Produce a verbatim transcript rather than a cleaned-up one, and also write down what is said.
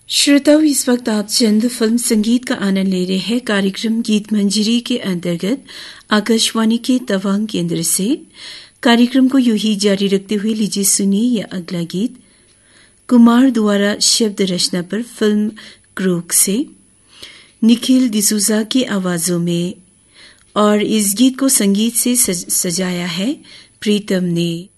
श्रोताओं, इस वक्त आप चंद फिल्म संगीत का आनंद ले रहे हैं कार्यक्रम गीत मंजरी के अंतर्गत आकाशवाणी के तवांग केंद्र से। कार्यक्रम को यूं ही जारी रखते हुए लीजिए सुनिए यह अगला गीत कुमार द्वारा शब्द रचना पर फिल्म क्रूक से निखिल डिसूजा की आवाजों में, और इस गीत को संगीत से सज, सजाया है प्रीतम ने।